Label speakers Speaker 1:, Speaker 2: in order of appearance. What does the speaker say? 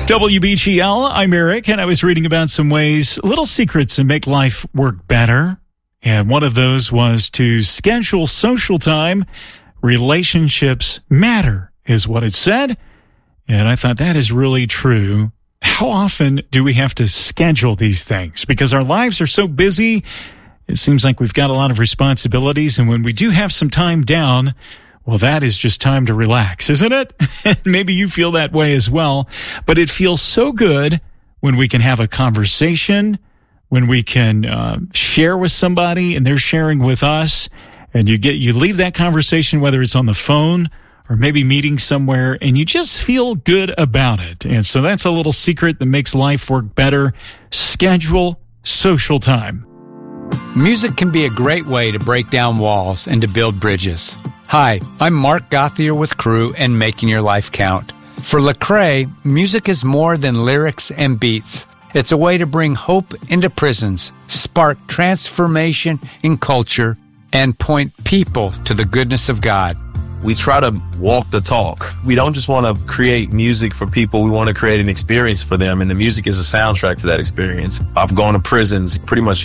Speaker 1: WBGL, I'm Eric, and I was reading about some ways, little secrets that make life work better. And one of those was to schedule social time. Relationships matter, is what it said. And I thought that is really true. How often do we have to schedule these things? Because our lives are so busy. It seems like we've got a lot of responsibilities. And when we do have some time down, well, that is just time to relax, isn't it? Maybe you feel that way as well. But it feels so good when we can have a conversation, when we can share with somebody and they're sharing with us. And you leave that conversation, whether it's on the phone or maybe meeting somewhere, and you just feel good about it. And so that's a little secret that makes life work better. Schedule social time.
Speaker 2: Music can be a great way to break down walls and to build bridges. Hi, I'm Mark Gothier with Crew and Making Your Life Count. For Lecrae, music is more than lyrics and beats. It's a way to bring hope into prisons, spark transformation in culture, and point people to the goodness of God.
Speaker 3: We try to walk the talk. We don't just want to create music for people. We want to create an experience for them, and the music is a soundtrack for that experience. I've gone to prisons pretty much